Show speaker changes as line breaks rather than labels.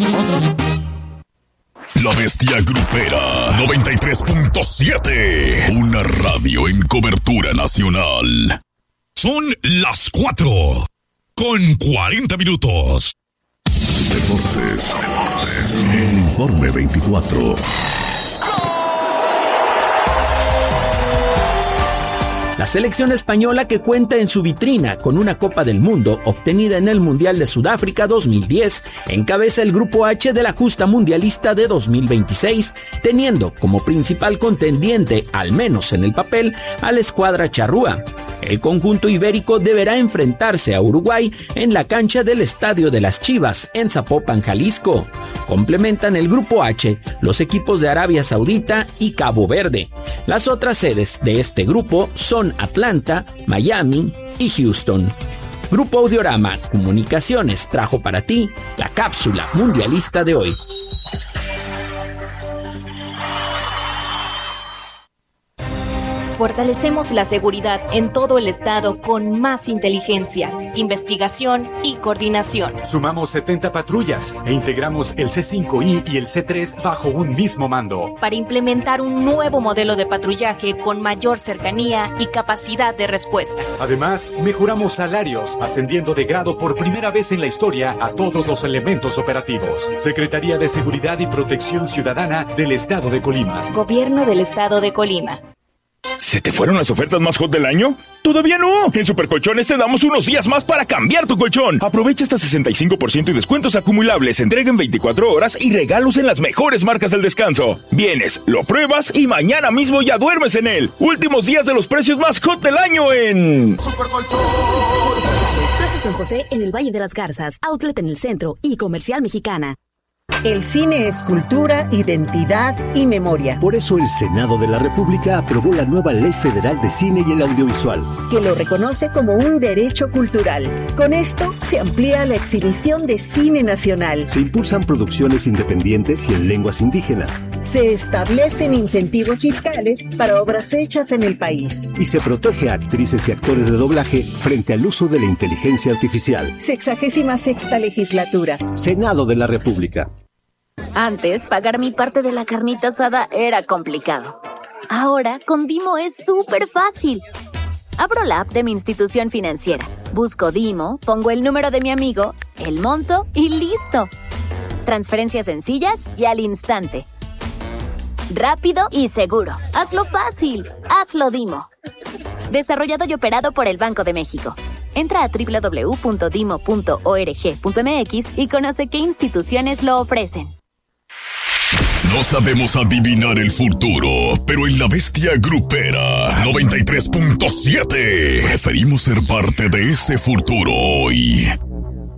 La Bestia Grupera 93.7. Una radio en cobertura nacional. Son las 4:40. Deportes. El Informe 24.
La selección española, que cuenta en su vitrina con una Copa del Mundo obtenida en el Mundial de Sudáfrica 2010, encabeza el Grupo H de la justa mundialista de 2026, teniendo como principal contendiente, al menos en el papel, a la escuadra charrúa. El conjunto ibérico deberá enfrentarse a Uruguay en la cancha del Estadio de las Chivas, en Zapopan, Jalisco. Complementan el Grupo H los equipos de Arabia Saudita y Cabo Verde. Las otras sedes de este grupo son Atlanta, Miami y Houston. Grupo Audiorama Comunicaciones trajo para ti la cápsula mundialista de hoy.
Fortalecemos la seguridad en todo el estado con más inteligencia, investigación y coordinación.
Sumamos 70 patrullas e integramos el C5I y el C3 bajo un mismo mando.
Para implementar un nuevo modelo de patrullaje con mayor cercanía y capacidad de respuesta.
Además, mejoramos salarios, ascendiendo de grado por primera vez en la historia a todos los elementos operativos. Secretaría de Seguridad y Protección Ciudadana del Estado de Colima.
Gobierno del Estado de Colima.
¿Se te fueron las ofertas más hot del año? ¡Todavía no! En Supercolchones te damos unos días más para cambiar tu colchón. Aprovecha hasta 65% y descuentos acumulables, entrega en 24 horas y regalos en las mejores marcas del descanso. Vienes, lo pruebas y mañana mismo ya duermes en él. Últimos días de los precios más hot del año en
Supercolchones. Plaza San José en el Valle de las Garzas, Outlet en el centro y Comercial Mexicana.
El cine es cultura, identidad y memoria.
Por eso el Senado de la República aprobó la nueva Ley Federal de Cine y el Audiovisual,
que lo reconoce como un derecho cultural. Con esto se amplía la exhibición de cine nacional.
Se impulsan producciones independientes y en lenguas indígenas.
Se establecen incentivos fiscales para obras hechas en el país.
Y se protege a actrices y actores de doblaje frente al uso de la inteligencia artificial.
66ª legislatura.
Senado de la República.
Antes, pagar mi parte de la carnita asada era complicado. Ahora, con Dimo es súper fácil. Abro la app de mi institución financiera, busco Dimo, pongo el número de mi amigo, el monto y ¡listo! Transferencias sencillas y al instante. Rápido y seguro. Hazlo fácil. Hazlo Dimo. Desarrollado y operado por el Banco de México. Entra a www.dimo.org.mx y conoce qué instituciones lo ofrecen.
No sabemos adivinar el futuro, pero en la Bestia Grupera 93.7 preferimos ser parte de ese futuro hoy.